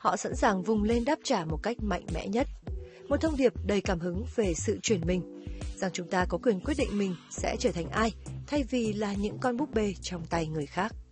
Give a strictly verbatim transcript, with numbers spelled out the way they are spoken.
họ sẵn sàng vùng lên đáp trả một cách mạnh mẽ nhất. Một thông điệp đầy cảm hứng về sự chuyển mình, rằng chúng ta có quyền quyết định mình sẽ trở thành ai, thay vì là những con búp bê trong tay người khác.